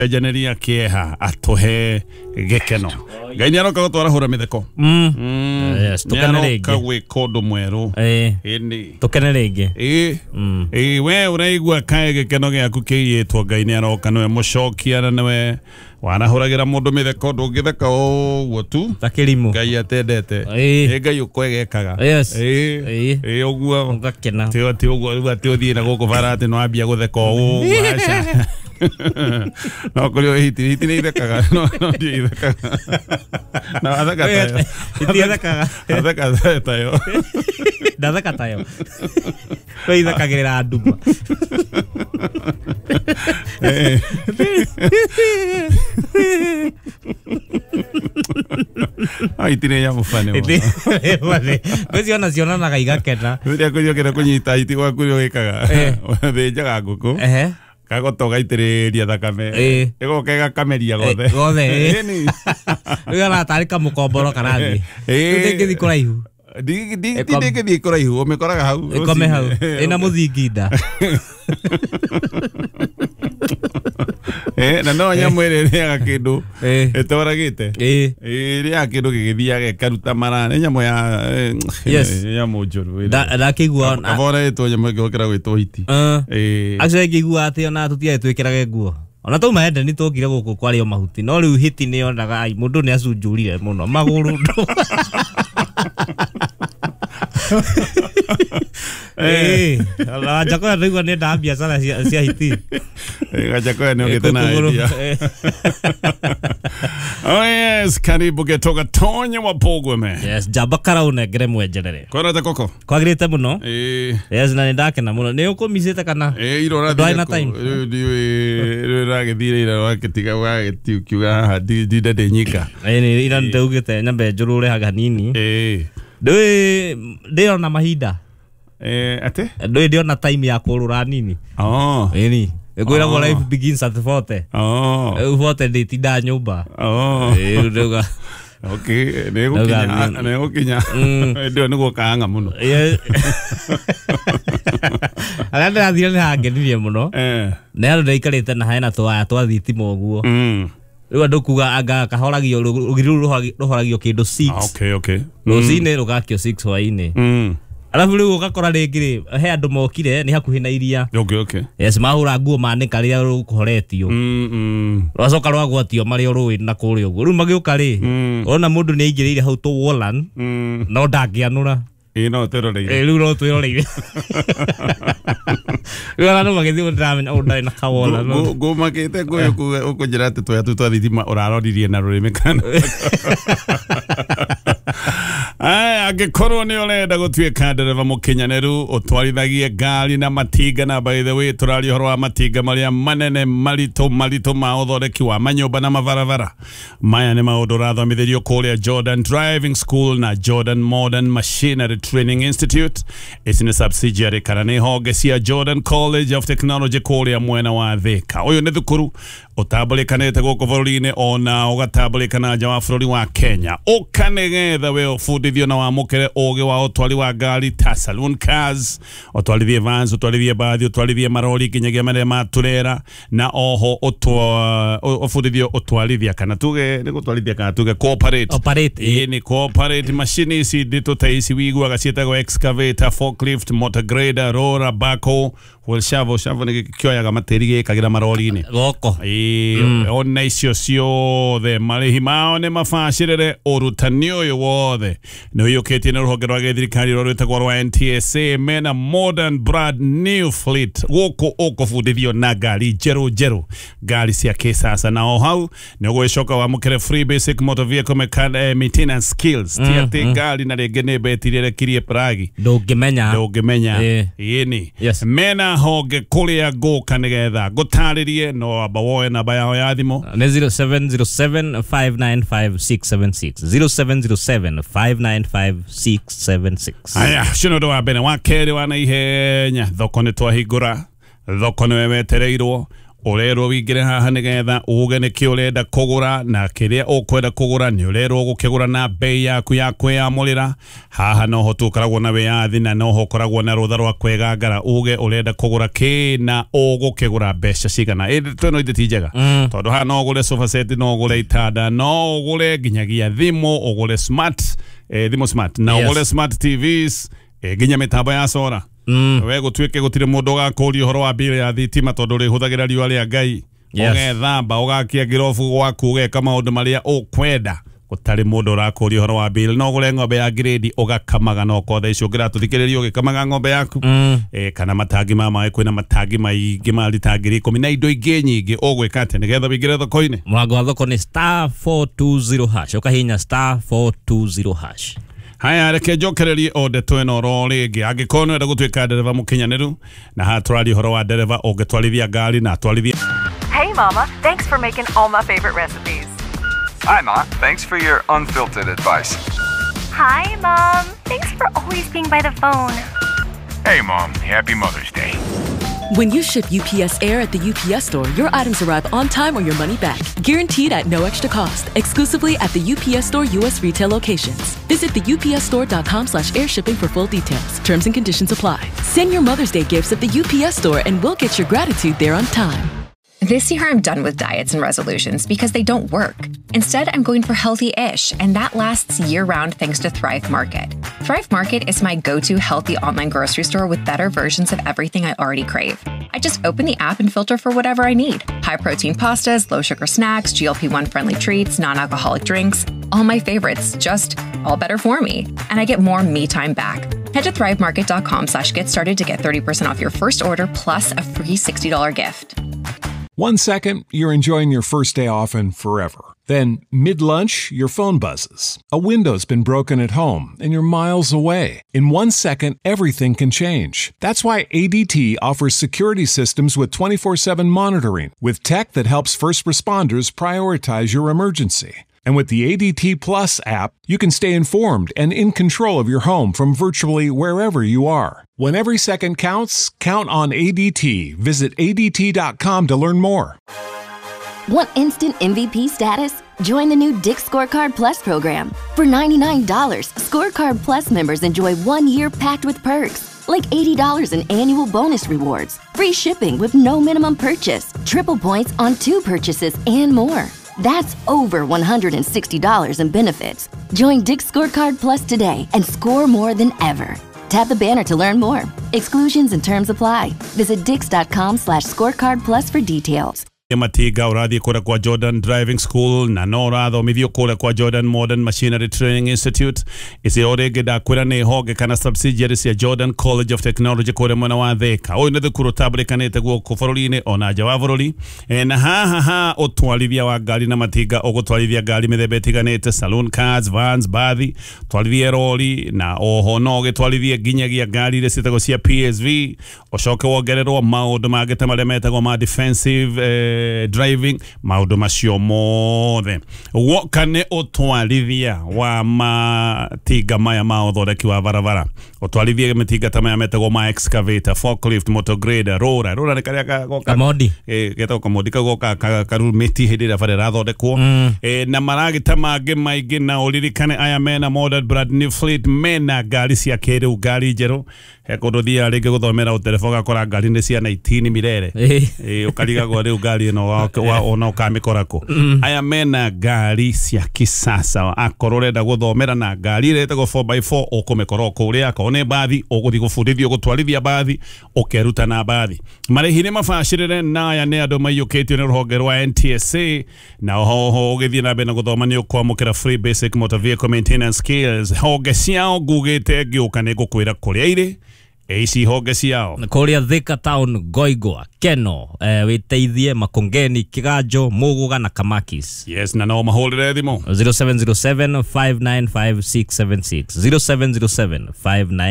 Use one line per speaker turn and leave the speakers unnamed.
Janeria kieha atohe gekeno. Ngai niaroka gutwara hura mitheko.
Yes, tukene rege.
Kawe kodo mweru. Ini.
Tukene rege.
We uraigua kae gekeno giaku kiitwo Ngai niaroka niwe mucokia na niwe wanahuragira mundu mitheko ndungitheka uguo tu.
Takirimu.
Ngai atendete. Ngai ukwegekaga.
Yes.
Uguo.
Ngakena.
Ti uguo ti uthie na guku barati no ambia gutheka uguo acha. No kurio hiti ni ithekaga no ithekaga. No atheka tayo.
Hiti athekaga.
Atheka tayo.
Ndatheka tayo. Ko ithekagirira anduma.
Ai tine ya mufane.
Vale. Kwezi ona ziona na gaigakena.
Ndia kurio kira kunyita iti kwa kurio gikaga. Thĩnjaga ngũkũ. Gagotoga itĩrĩria thakame. Ĩgo kega kameria gothe.
Gothe. Rĩu ana tarika mũkomboro kana thi. Ndĩngĩthi kũraihu.
Ndĩngĩthi kũraihu ũmĩkoraga hau.
Ĩkome hau. Ĩna mũthinginda.
Na no nyamũ ĩrĩa ĩrĩaga kĩndũ ĩtoragĩte. Ĩrĩaga kĩndũ gĩgĩthiaga gĩkaruta mara. Nĩ nyamũ ya nyamũ njũru.
Ndakĩigua
abora ĩtwo nyamũ ĩngĩ gũkĩra gwĩtwo hiti.
Actually ngĩigua atĩ ona tũtiarĩ twĩkĩrage nguo. Ona tuma ende ni tũkire gũkũ kwarĩo mahuti. No rĩu hiti nĩ onaga ai mũndũ nĩ acunjũrire mũno magũrũ. Gajakoya ndĩigua nĩ nda biacara cia hiti.
Gajakoya nĩ ũgĩte na idea. Oh yes, karibu getoka Tonye wa Pogwe.
Yes, jamba karau negere mwenjerere.
Kwarata koko.
Kwagirite muno? Yes, na ndakena muno. Nĩ ũkũmicĩte kana?
Irora
time.
Ragĩthire ira wakĩtiga wagĩtiukiuga haha ndinde ndĩnyika.
Ira nĩndaugĩte nyambe njũrũre hanini. Ndĩona mahinda.
Ate?
Ndĩona time ya kũrũra nini. Ĩni. Kwĩragwo life begins at 40. 40 ndĩtinda nyũmba. Ndĩuga.
Okay, nĩgũkinya. Ndio nĩguo kaanga mũno.
Arĩa ndĩrathire nĩ hangenirie mũno. Nĩ andũ ndaikarĩte na hena twa thitima ũguo. Rĩu andũ kuga anga kahoragio rũgiri rũhoragio kĩndũ 6.
Okay.
Rũcinĩ rũgakio 6 hwaĩ-inĩ. Alafu rĩu ũgakora rĩngĩ he andũ mokire nĩ hakuhĩ na iria.
Okay.
Yes, mahũra nguo manĩka rĩrĩa rũkũhoretio. Rwacoka rwagwatio marĩ rũĩ na kũrĩa ũguo. Rĩu magĩũka rĩ, ona mũndũ nĩ aingĩrĩire hau to Wallan, no ndangĩanũra.
No twĩroreire.
Rĩu no twĩroreire. Rĩu ona no magĩthiĩ ndĩramenya ũndarĩ na kawola.
Ngũmakĩte ngũyũ ũkũnjĩra atĩ tũya tũu twa thitima ũraroririe na rũrĩmĩ kana. Angĩkorwo nĩ ũrenda gũtuĩka ndereba mũkinyanĩru ũtwarithagie ngari na matinga, na by the way tũraria ũhoro wa matinga marĩa manene maritũ ma ũthondeki wa manyũmba na mabarabara. Maya nĩ maũndũ ũrathomithĩrio kũrĩa Jordan Driving School na Jordan Modern Machinery Training Institute. Ici nĩ subsidiary kana nĩ honge cia Jordan College of Technology kũrĩa mwena wa Thika. Ũyũ nĩ thukuru ũtambũrĩkanĩte gũkũ bũrũri-inĩ ona ũgatambũrĩkana nja wa bũrũri wa Kenya. Ũkanĩgetha we ũbundithio na wamũkĩre ũgĩ wa ũtwari wa ngari ta saloon cars, ũtwarithie vans, ũtwarithie bathi, ũtwarithie marori kinyagia marĩa maturera, na oho ũbundithio ũtwarithia kana tuge nĩ gũtwarithia kana tuge cooperate. Ni cooperate machine ici nditũ ta ici wiguaga ciĩtagwo excavator, forklift, motor grader, roller, backhoe, wheel shovel nĩ kĩoyaga matĩri gĩkagĩra marori-inĩ.
Goko.
Ona icio ciothe marĩhi mao nĩ mabacĩrĩre. Ũrutani ũyũ wothe nĩ ũiyũkĩtie nĩ rũhonge rwa gĩthirikari rũrĩa rwĩtagwo rwa NTSA. Mena modern brand new fleet gũkũ ũkũbundithio na ngari njerũ, ngari cia kĩsasa. Na o hau nĩ ũgwĩcoka wamũkĩre free basic motor vehicle maintenance skills. Ti atĩ ngari na rĩngĩ nĩ mbetiri ĩrekirie pragi ndũngĩmenya. Ĩni mena honge kũrĩa ngũka nĩgetha ngũtarĩrie. No wamba woe namba yao ya thimũ
nĩ 0707595676 0707595676.
Aya, cino ndo wa mbere. Wa kerĩ wa naihenya, thoko nĩ twahingũra, thoko nĩwe wetereirwo. urerwo wingire haha nigetha uge niki urenda kugura na kiria ukwenda kugura ni urerwo gukigura na bei yaku ya kwiyamurira. Haha noho tukoragwo na wiyathi na noho koragwo na rutha rwa kwegangara uge urenda kugura ki na ugukigura mbeca cigana. Twino ithiti njega tondu haha no ugure sofa set, no ugure itanda, no ugure nginyagia thimu, ugure smart thimu smart na ugure smart TVs, nginya mitambo ya sora. We gutwike gutire mundu gakuri horo wa bill ya thitima tondu ri huthagira riua ria Ngai. Ugethamba ugakia girofu gwaku ugeka maundu maria ukwenda. Gutari mundu urakuri horo wa bill. No gure ng'ombe ya grade ugakamaga no kotha icio ngiratuthikiriria ugikamaga ng'ombe yaku. Kana matangi mama kwina matangi maingi ma litangiri 10 na indo ingi nyingi ugwika ati nigetha wingire thoko-ini.
Murango wa thoko ni *420# ukahinya *420#.
Haya, reke njokererie o ndeto ino ro ringi. Angĩkorwo nĩ wenda gũtuĩka ndereva mũkinyanĩru na haha tũraria ũhoro wa ndereva ũngĩtwarithia ngari na atwarithia.
Hey mama, thanks for making all my favorite recipes.
Hi Ma, thanks for your unfiltered advice.
Hi Mom, thanks for always being by the phone.
Hey Mom, happy Mother's Day.
When you ship UPS Air at the UPS Store, your items arrive on time or your money back. Guaranteed at no extra cost. Exclusively at the UPS Store U.S. retail locations. Visit the upsstore.com/airshipping for full details. Terms and conditions apply. Send your Mother's Day gifts at the UPS Store and we'll get your gratitude there on time.
This year, I'm done with diets and resolutions because they don't work. Instead, I'm going for healthy-ish, and that lasts year-round thanks to Thrive Market. Thrive Market is my go-to healthy online grocery store with better versions of everything I already crave. I just open the app and filter for whatever I need. High-protein pastas, low-sugar snacks, GLP-1 friendly treats, non-alcoholic drinks. All my favorites, just all better for me. And I get more me time back. Head to thrivemarket.com/get started to get 30% off your first order plus a free $60 gift.
1 second, you're enjoying your first day off and forever. Then, mid-lunch, your phone buzzes. A window's been broken at home and you're miles away. In 1 second, everything can change. That's why ADT offers security systems with 24/7 monitoring, with tech that helps first responders prioritize your emergency. And with the ADT Plus app, you can stay informed and in control of your home from virtually wherever you are. When every second counts, count on ADT. Visit ADT.com to learn more.
Want instant MVP status? Join the new Dick's Scorecard Plus program. For $99, Scorecard Plus members enjoy 1 year packed with perks, like $80 in annual bonus rewards, free shipping with no minimum purchase, triple points on 2 purchases, and more. That's over $160 in benefits. Join Dick's Scorecard Plus today and score more than ever. Tap the banner to learn more. Exclusions and terms apply. Visit dix.com/scorecard plus for details.
Matiga urathi kura kwa Jordan Driving School na no rathomithio kura kwa Jordan Modern Machinery Training Institute. Isi orege da kura ne hoge kana subsidiary cia Jordan College of Technology kura mwana wa Thika. Oyu nĩ thukuru tabũrĩkanĩte guoko bũrũri-inĩ ona nja wa bũrũri. Na haha ũtwarithia wa ngari na matiga ũgũtwarithia ngari mĩthemba ĩtiganĩte, saloon cars, vans, bathi, twarithie rori na oho no ũgĩtwarithie nginyagia ngari iria ciĩtagwo cia PSV, ũcoke wongererwo maũndũ mangĩ ta marĩa metagwo ma defensive driving, maundu macio mothe. Woka nĩ ũtwarithia wa matiga maya ma ũthondeki wa barabara. Ũtwarithia matiga ta maya metagwo ma excavator, forklift, motor grader, roller. Roller nĩ karĩa gagoka
kamodi.
Getagwo kamodi kagoka karumĩti hĩndĩ ĩrĩa bara ĩrathondekwo. Na maragĩta mangĩ maingĩ na ũririkane aya mena modern brand new fleet, mena ngari cia kĩrĩu, ngari njerũ. He kũndũ thia rĩngĩ gũthomera ũtereba ũgakora ngari nĩ cia 19 mirere. Ũkarigagwo rĩu ngari ĩno ona ũkamĩkorako. Aya mena ngari cia kisasa. Akorwo ũrenda gũthomera na ngari ĩrĩa ĩtagwo 4x4 ũkũmĩkora kũrĩa. Akorwo nĩ mbathi ũgũthiĩ gũbundithio gũtwarithia mbathi, ũkeruta na mbathi. Marĩhi nĩ mabacĩrĩre na aya nĩ andũ maiyũkĩtio nĩ rũhonge rwa NTSA. Na oho ũgĩthiĩ na mbere na gũthoma nĩ ũkwamũkĩra free basic motor vehicle maintenance skills. Honge ciao ngugĩte ngĩũka nĩ ngũkwĩra kũrĩa irĩ. Ici honge ciao
kuria Thika Town, Goigwa, Keno, wĩteithie Makongeni, Kiganjo, Mũgũga na Kamakis.
Yes, na no mahũrĩre thimũ
0707 595 676 0707 59